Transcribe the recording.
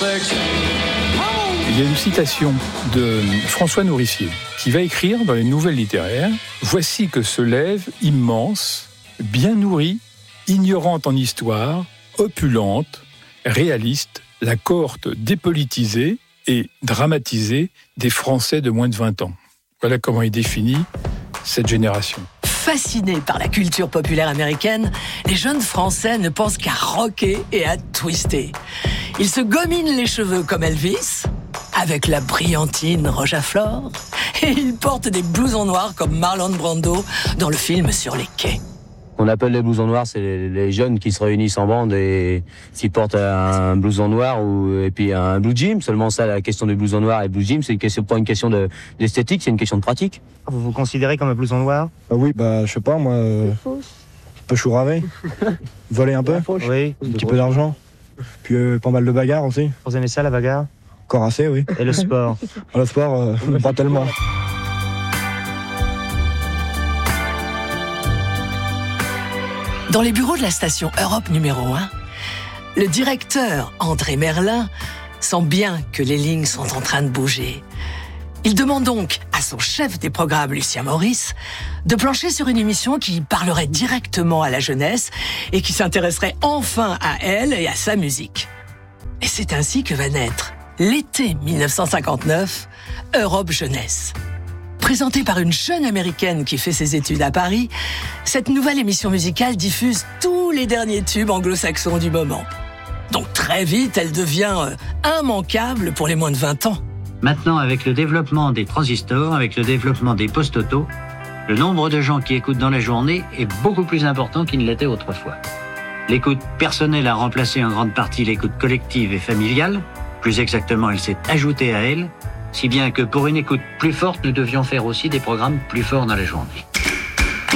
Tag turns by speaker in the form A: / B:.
A: Il y a une citation de François Nourricier qui va écrire dans les Nouvelles littéraires « Voici que se lève immense, bien nourrie, ignorante en histoire, opulente, réaliste, la cohorte dépolitisée et dramatisée des Français de moins de 20 ans. » Voilà comment il définit cette génération.
B: Fascinés par la culture populaire américaine, les jeunes Français ne pensent qu'à rocker et à twister. Ils se gominent les cheveux comme Elvis, avec la brillantine Rochefort, et ils portent des blousons noirs comme Marlon Brando dans le film Sur les quais.
C: On appelle les blousons noirs, c'est les jeunes qui se réunissent en bande et s'ils portent un blouson noir et puis un blue jean. Seulement ça, la question du blouson noir et blue jean, c'est pas une question d'esthétique, c'est une question de pratique.
D: Vous vous considérez comme un blouson noir ?
E: Oui, je sais pas, moi, un peu chouravé, voler un peu,
D: oui,
E: un petit peu d'argent, puis pas mal de bagarres aussi.
D: Vous aimez ça, la bagarre ?
E: Encore assez, oui.
D: Et le sport ?
E: Le sport, pas tellement.
B: Dans les bureaux de la station Europe numéro 1, le directeur André Merlin sent bien que les lignes sont en train de bouger. Il demande donc à son chef des programmes, Lucien Maurice, de plancher sur une émission qui parlerait directement à la jeunesse et qui s'intéresserait enfin à elle et à sa musique. Et c'est ainsi que va naître, l'été 1959, Europe Jeunesse. Présentée par une jeune américaine qui fait ses études à Paris, cette nouvelle émission musicale diffuse tous les derniers tubes anglo-saxons du moment. Donc très vite, elle devient immanquable pour les moins de 20 ans.
F: Maintenant, avec le développement des transistors, avec le développement des postes-auto, le nombre de gens qui écoutent dans la journée est beaucoup plus important qu'il ne l'était autrefois. L'écoute personnelle a remplacé en grande partie l'écoute collective et familiale. Plus exactement, elle s'est ajoutée à elle, si bien que pour une écoute plus forte, nous devions faire aussi des programmes plus forts dans la journée.